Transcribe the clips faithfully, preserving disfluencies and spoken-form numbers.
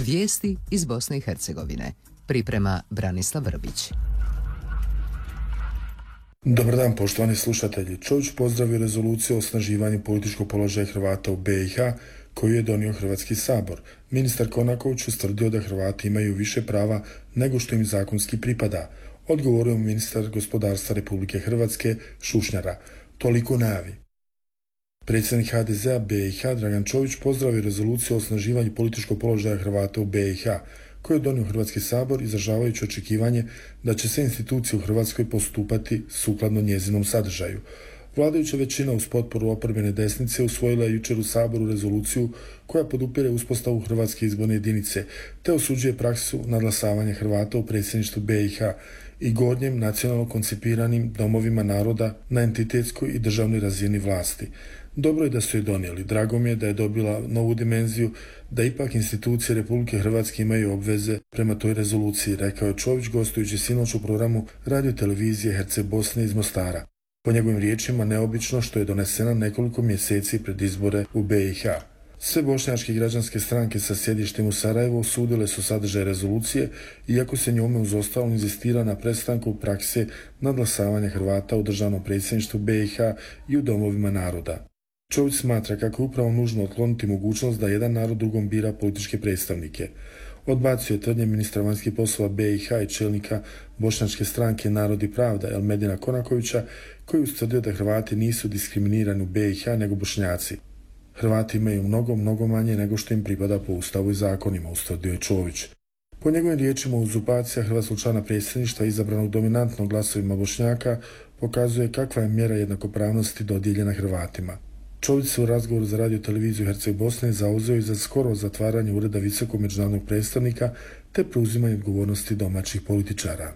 Vijesti iz Bosne i Hercegovine. Priprema Branislav Vrbić. Dobar dan, poštovani slušatelji. Čović pozdravio rezoluciju o osnaživanju političkog položaja Hrvata u B i H koju je donio Hrvatski sabor. Ministar Konaković ustvrdio da Hrvati imaju više prava nego što im zakonski pripada. Odgovorio ministar gospodarstva Republike Hrvatske Šušnjara. Toliko najavi. Predsjednik H D Z-a B i H Dragan Čović pozdravio rezoluciju o osnaživanju političkog položaja Hrvata u B i H koju je donio Hrvatski sabor, izražavajući očekivanje da će se institucije u Hrvatskoj postupati sukladno njezinom sadržaju. Vladajuća većina uz potporu oporbene desnice usvojila je jučer u Saboru rezoluciju koja podupire uspostavu Hrvatske izborne jedinice te osuđuje praksu nadglasavanja Hrvata u predsjedništvu B i H i gornjem nacionalno koncipiranim domovima naroda na entitetskoj i državnoj razini vlasti. Dobro je da su je donijeli. Drago mi je da je dobila novu dimenziju, da ipak institucije Republike Hrvatske imaju obveze prema toj rezoluciji, rekao je Čović gostujući sinoć u programu radio televizije Herceg Bosne iz Mostara. Po njegovim riječima neobično što je donesena nekoliko mjeseci pred izbore u B i H. Sve bošnjačke građanske stranke sa sjedištem u Sarajevu osudile su sadržaj rezolucije, iako se njome uz ostalo inzistira na prestanku prakse nadglasavanja Hrvata u državnom predsjedništvu B i H i u domovima naroda. Čović smatra kako je upravo nužno otkloniti mogućnost da jedan narod drugom bira političke predstavnike. Odbacio je tvrdnje ministra vanjskih poslova B i H i čelnika bošnjačke stranke Narod i pravda Elmedina Konakovića, koji ustvrdio da Hrvati nisu diskriminirani u B i H nego Bošnjaci. Hrvati imaju mnogo, mnogo manje nego što im pripada po ustavu i zakonima, ustvrdio je Čović. Po njegovim riječima, uzurpacija hrvatskog člana predsjedništva izabranog dominantno glasovima Bošnjaka pokazuje kakva je mjera jednakopravnosti dodijeljena Hrvatima. Čović se u razgovoru za radio televiziju Herceg Bosne zauzeo i za skoro zatvaranje ureda visokog međunarodnog predstavnika te preuzimanje odgovornosti domaćih političara.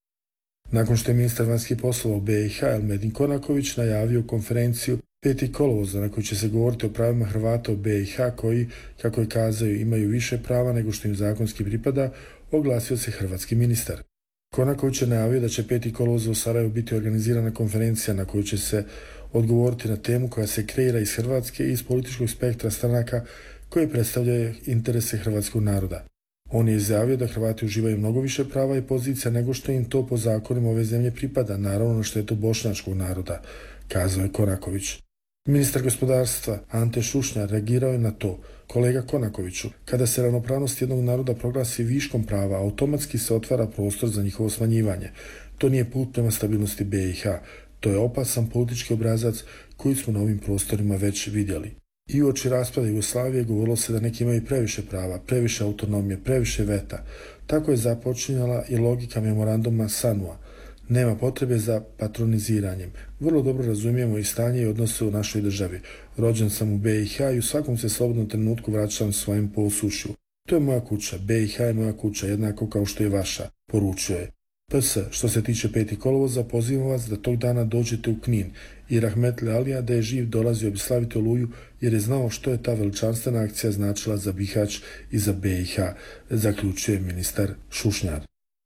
Nakon što je ministar vanjskih poslova u B i H Elmedin Konaković najavio konferenciju peti kolovoza na kojoj će se govoriti o pravima Hrvata u B i H koji, kako je kazao, imaju više prava nego što im zakonski pripada, oglasio se hrvatski ministar. Konaković je najavio da će peti kolovoza u Sarajevu biti organizirana konferencija na kojoj će se odgovoriti na temu koja se kreira iz Hrvatske i iz političkog spektra stranaka koje predstavljaju interese hrvatskog naroda. On je izjavio da Hrvati uživaju mnogo više prava i pozicija nego što im to po zakonima ove zemlje pripada, naravno na štetu bošnjačkog naroda, kazao je Konaković. Ministar gospodarstva Ante Šušnjar reagirao je na to. Kolega Konakoviću, kada se ravnopravnost jednog naroda proglasi viškom prava, automatski se otvara prostor za njihovo smanjivanje. To nije put prema stabilnosti B i H. To je opasan politički obrazac koji smo na ovim prostorima već vidjeli. I uoči raspada Jugoslavije govorilo se da neki imaju previše prava, previše autonomije, previše veta. Tako je započinjala i logika memoranduma Sanua. Nema potrebe za patroniziranjem. Vrlo dobro razumijemo i stanje i odnose u našoj državi. Rođen sam u B i H i u svakom se slobodnom trenutku vraćam svojim posušju. To je moja kuća, B i H je moja kuća, jednako kao što je vaša, poručuje je. P S, što se tiče peti kolovoza, pozivam vas da tog dana dođete u Knin i Rahmetli Alija da je živ dolazio bi slaviti Oluju jer je znao što je ta veličanstvena akcija značila za Bihać i za B i H, zaključuje ministar Šušnjar.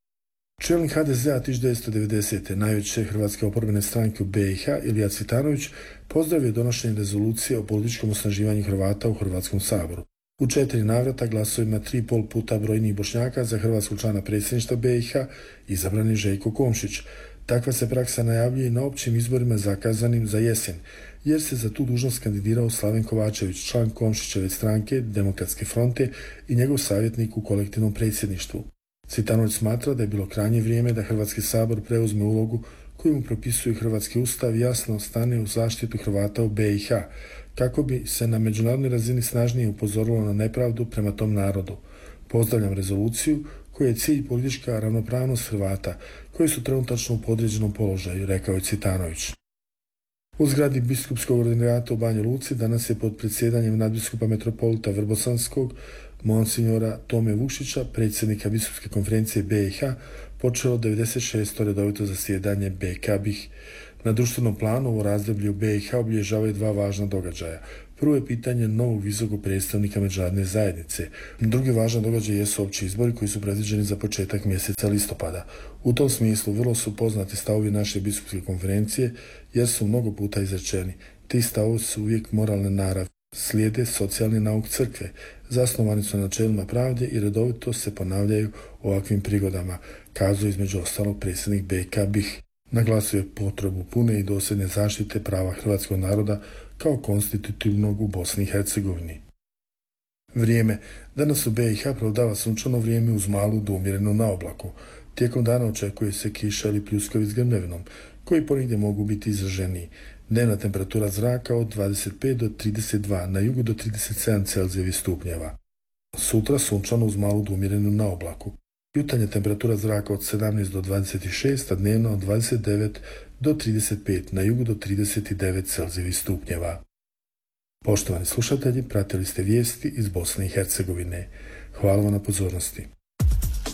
Čelnik H D Z-a tisuću devetsto devedesete. najveće hrvatske oporbene stranke u B i H Ilija Cvitanović pozdravio donošenje rezolucije o političkom osnaživanju Hrvata u Hrvatskom saboru. U četiri navrata glasovima tri i pol puta brojnijih Bošnjaka za hrvatskog člana predsjedništva B i H izabran je Željko Komšić. Takva se praksa najavljuje i na općim izborima zakazanim za jesen, jer se za tu dužnost kandidirao Slaven Kovačević, član Komšićeve stranke Demokratske fronte i njegov savjetnik u kolektivnom predsjedništvu. Cvitanović smatra da je bilo krajnje vrijeme da Hrvatski sabor preuzme ulogu koju mu propisuje Hrvatski ustav i jasno stane u zaštitu Hrvata u B i H, kako bi se na međunarodnoj razini snažnije upozorilo na nepravdu prema tom narodu. Pozdravljam rezoluciju koja je cilj politička ravnopravnost Hrvata, koji su trenutačno u podređenom položaju, rekao je Cvitanović. U zgradi biskupskog ordinata u Banja Luci danas je pod predsjedanjem nadbiskupa metropolita Vrbosanskog, monsinjora Tome Vukšića, predsjednika biskupske konferencije B i H, počelo devedeset šesto redovito zasjedanje B K B I H. Na društvenom planu ovo razdoblje u B i H obilježavaju dva važna događaja. Prvo je pitanje novog visokog predstavnika međunarodne zajednice. Drugi važan događaj jesu opći izbori koji su predviđeni za početak mjeseca listopada. U tom smislu vrlo su poznati stavovi naše biskupske konferencije jer su mnogo puta izrečeni. Ti stavovi su uvijek moralne naravi. slijede socijalni nauk crkve, zasnovani su na načelima pravde i redovito se ponavljaju u ovakvim prigodama, kazao između ostalog predsjednik B i K B I H. Naglasio je potrebu pune i dosljedne zaštite prava hrvatskog naroda kao konstitutivnog u Bosni i Hercegovini. Vrijeme. Danas u B i H prevladava sunčano vrijeme uz malu do umjerenu naoblaku. Tijekom dana očekuje se kiša ili pljuskovi s grmljavinom, koji ponegdje mogu biti izraženiji. Dnevna temperatura zraka od dvadeset pet do trideset dva, na jugu do trideset sedam Celzijevih stupnjeva. Sutra sunčano uz malu do umjerenu naoblaku. Jutarnja temperatura zraka od sedamnaest do dvadeset šest, a dnevna od dvadeset devet do trideset pet, na jugu do trideset devet Celzijevih stupnjeva. Poštovani slušatelji, pratili ste vijesti iz Bosne i Hercegovine. Hvala vam na pozornosti.